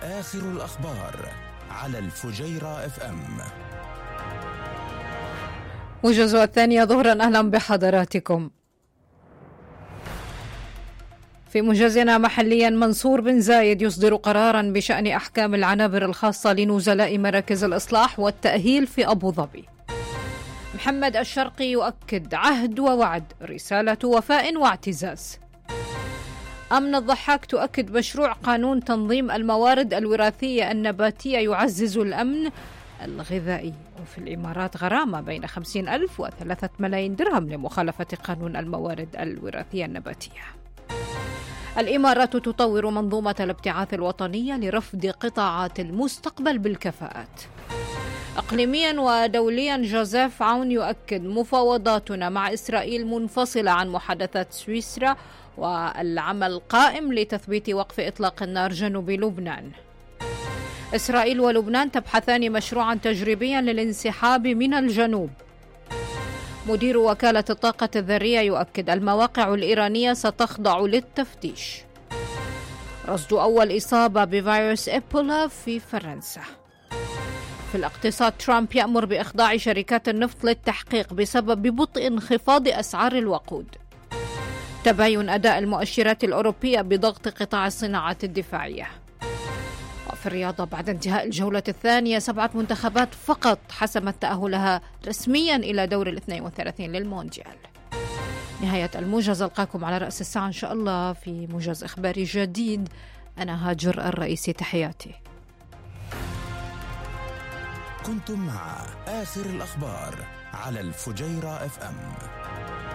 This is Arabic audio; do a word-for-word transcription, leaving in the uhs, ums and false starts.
آخر الأخبار على الفجيرة اف ام. موجز الثانية ظهرا، أهلا بحضراتكم. في موجزنا محليا، منصور بن زايد يصدر قرارا بشأن أحكام العنابر الخاصة لنزلاء مراكز الإصلاح والتأهيل في أبو ظبي. محمد الشرقي يؤكد عهد ووعد، رسالة وفاء واعتزاز. أمن الضحاك تؤكد مشروع قانون تنظيم الموارد الوراثية النباتية يعزز الأمن الغذائي. وفي الإمارات غرامة بين خمسين ألف وثلاثة ملايين درهم لمخالفة قانون الموارد الوراثية النباتية. الإمارات تطور منظومة الابتعاث الوطنية لرفض قطاعات المستقبل بالكفاءات. إقليميا ودوليا، جوزيف عون يؤكد مفاوضاتنا مع إسرائيل منفصلة عن محادثات سويسرا، والعمل قائم لتثبيت وقف إطلاق النار جنوب لبنان. إسرائيل ولبنان تبحثان مشروعا تجريبيا للانسحاب من الجنوب. مدير وكالة الطاقة الذرية يؤكد المواقع الإيرانية ستخضع للتفتيش. رصد أول إصابة بفيروس إيبولا في فرنسا. في الاقتصاد، ترامب يأمر بإخضاع شركات النفط للتحقيق بسبب بطء انخفاض أسعار الوقود. تباين أداء المؤشرات الأوروبية بضغط قطاع الصناعات الدفاعية. وفي الرياضة، بعد انتهاء الجولة الثانية، سبعة منتخبات فقط حسمت تأهلها رسميا إلى دور الاثنين والثلاثين للمونديال. نهاية الموجز، ألقاكم على رأس الساعة إن شاء الله في موجز إخباري جديد. أنا هاجر الرئيسي، تحياتي. كنتم مع آخر الأخبار على الفجيرة اف ام.